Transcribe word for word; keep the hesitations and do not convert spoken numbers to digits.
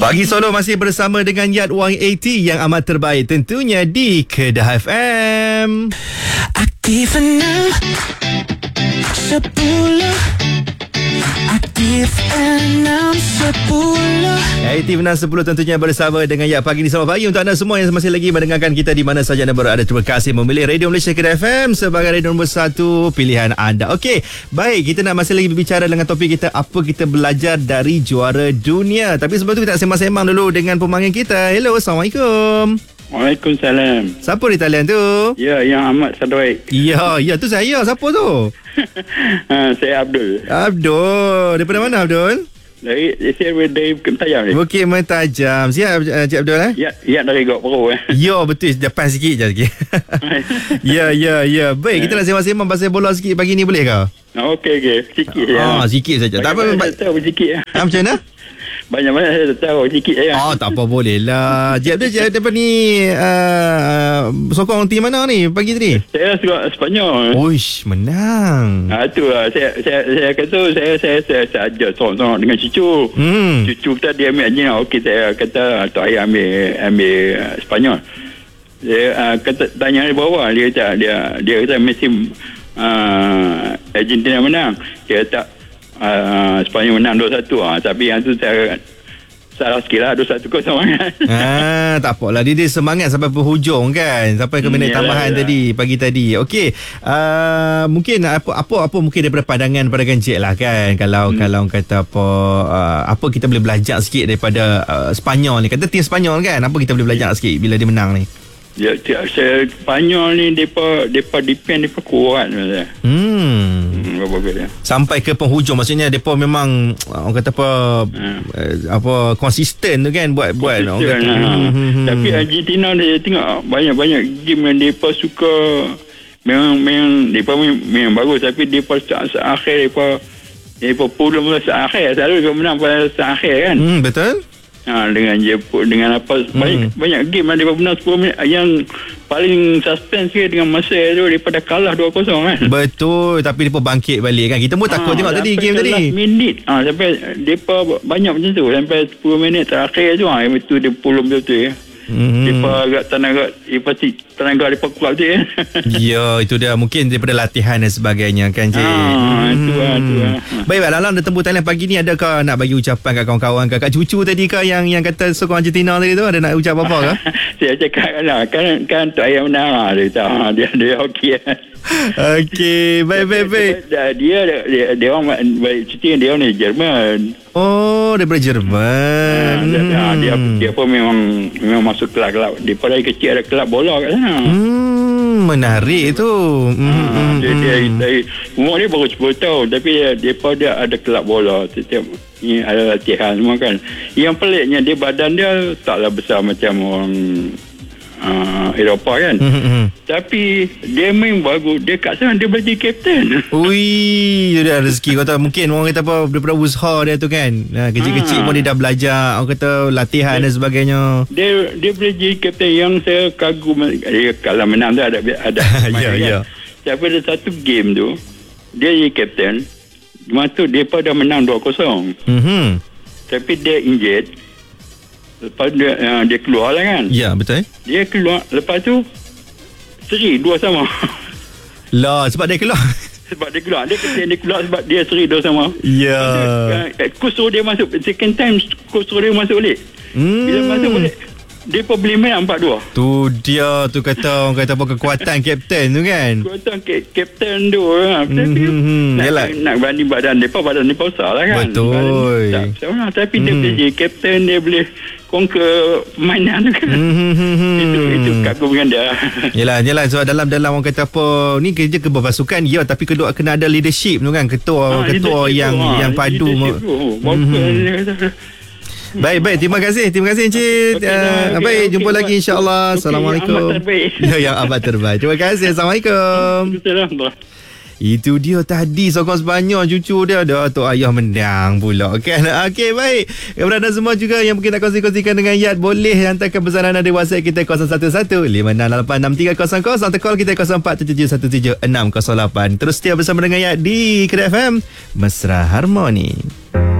Pagi Solo masih bersama dengan Yat seratus lapan puluh yang amat terbaik tentunya di Kedah F M. Aktif enam sepuluh Aktif enam sepuluh Aktif enam sepuluh tentunya bersama dengan Yat pagi ni. Selamat pagi untuk anda semua yang masih lagi mendengarkan kita di mana saja anda berada. Terima kasih memilih Radio Malaysia Kedah F M sebagai radio nombor satu pilihan anda. Okey, baik, kita nak masih lagi berbicara dengan topik kita, apa kita belajar dari juara dunia. Tapi sebelum tu kita nak sembang-sembang dulu dengan pemanggil kita. Hello, Assalamualaikum. Waalaikumsalam. Siapa di talian tu? Ya, yang amat terbaik. Ya, ya tu saya. Siapa tu? ha, saya Abdul. Abdul. Daripada mana Abdul? Dari saya dari Bukit Mentajam ni. Bukit Mentajam. Siap uh, Cik Abdul eh? Ya, ya dari Gok Pro eh. Ya, betul. Depan sikit je sikit. Ya, ya, ya. Baik, kita nak sembang-sembang pasal bola sikit pagi ni, boleh ke? Okey, okey. Sikit je. Ah, sikit saja. Tak apa. Saya tahu sikit. Ah, macam mana? Banyak-banyak saya tahu sikit je. Oh, tak apa, boleh lah. Cik Abdul, Cik Abdul ni uh, sokong tim mana ni pagi tadi? Saya suka Sepanyol. Uish, menang. Ha, tu lah. Saya, saya, saya kata saya, saya, saya, saya ajar sorang-sorang dengan cucu. Hmm. Cucu kita dia ambil anjing. Okey, saya kata Tok Ayah ambil, ambil uh, Sepanyol. Dia uh, kata, tanya di bawah. Dia kata, dia, dia kata Messi uh, Argentina menang. Dia kata uh, Sepanyol menang dua satu. Uh, tapi yang tu saya salah sikit lah, dua satu kosong. Ah, tak apalah, dia, dia semangat sampai penghujung kan, sampai ke minit hmm, tambahan yalah, tadi yalah. Pagi tadi. Okey, uh, mungkin apa apa apa mungkin daripada pandangan pandangan Cik lah kan, kalau hmm. kalau kata apa uh, apa kita boleh belajar sikit daripada uh, Sepanyol ni, kata tim Sepanyol kan, apa kita boleh belajar sikit bila dia menang ni? Ya, saya Sepanyol ni depa depa depend depa kuat sebenarnya. Hmm. hmm bagus ya. Sampai ke penghujung, maksudnya depa memang orang kata apa hmm. uh, apa konsisten tu kan buat buat orang kata. Ha. Hmm, hmm, hmm. Tapi Argentina dia tengok banyak-banyak game yang depa suka, memang memang depa memang bagus, tapi depa saat akhir depa depa pulang mula saat akhir, selalu depa menang pada saat akhir kan. Hmm, betul. Ha, dengan Jepun, dengan apa banyak, hmm. banyak game yang dia benar sepuluh minit. Yang paling suspense dia dengan masa tu daripada kalah dua kosong kan. Betul, tapi dia pun bangkit balik kan. Kita pun takut ha, tengok tadi game tadi. Last minute ha, sampai depa banyak macam tu, sampai sepuluh minit terakhir tu ha, itu dia pulung betul ya. Hmm. Depa agak tenaga, depa tenaga depa kuat je. Ya, itu dia mungkin daripada latihan dan sebagainya kan Cik. Ah, hmm. itu lah, itu lah. Baik, dalam temu talian pagi ni adakah nak bagi ucapan kat kawan-kawan, kat cucu tadi ke yang yang kata sokong Argentina tadi tu, ada nak ucap apa ke? Saya cakap lah, kan kan Tok Ayah menang lah, dia tahu dia dia okey. Okey, baik baik baik. Dia dia dia, dia orang baik cuti dia ni Jerman. Oh, daripada Jerman. Ha, dia, hmm. dia dia pun memang memang masuk kelab-kelab. Dia dari kecil ada kelab bola kat sana. Hmm, menarik tu. Hmm, ha, hmm, dia, hmm. dia, dia umur dia baru sepuluh tahun, tapi dia dia pun dia ada kelab bola. Setiap ni ada latihan semua kan. Yang peliknya dia badan dia taklah besar macam orang Uh, Eropah kan. Mm-hmm. Tapi dia main bagus. Dia kat sana dia boleh jadi kapten. Ui, dia ada rezeki. Kau tahu mungkin orang kata apa, daripada usaha dia tu kan. Ha, kecil-kecil ha. pun dia dah belajar, orang kata latihan dia, dan sebagainya. Dia dia boleh jadi kapten. Yang saya kagum, dia kalau menang tu ada ada ya, kan. ya. Tapi ada satu game tu dia jadi kapten. Masa tu dia dah menang dua kosong. Mm-hmm. Tapi dia injet. Lepas dia, uh, dia keluar lah kan. Ya, betul. Dia keluar. Lepas tu seri dua sama. Lah, sebab dia keluar. Sebab dia keluar. Dia kata dia keluar sebab dia seri dua sama. Ya. Uh, coach suruh dia masuk. Second time coach suruh dia masuk balik. Hmm. Bila masuk balik, dia pun boleh main empat dua. Tu dia tu kata orang kata apa, kekuatan kapten tu kan. Kekuatan ke- kapten tu ha. Tapi hmm, nak, nak banding badan dia, badan dia besar lah kan. Betul. Tak, tak, tapi hmm. dia boleh jadi kapten, dia boleh conquer permainan tu kan. Hmm. Itu itu kagum dengan dia. Yalah, yalah, sebab dalam dalam orang kata apa, ni kerja keberpasukan ya, tapi kedua kena ada leadership tu kan, ketua ha, ketua yang tu, yang ha, padu. Baik, baik. Terima kasih. Terima kasih, Encik. Okay, uh, okay, baik, okay, jumpa okay, lagi insya-Allah. Okay, Assalamualaikum. Yang amat terbaik. Ya, yang amat terbaik. Terima kasih. Assalamualaikum. Itu dia tadi sokong Sepanyol, cucu dia dah Tok Ayah menang pula kan. Okey, baik. Kepada anda semua juga yang mungkin nak kongsi-kongsikan dengan Yat, boleh hantarkan pesanan anda di WhatsApp kita kosong satu satu lima enam lapan enam tiga kosong kosong atau call kita kosong empat tujuh satu tujuh enam kosong lapan. Terus setia bersama dengan Yat di Kedah F M, Mesra Harmoni.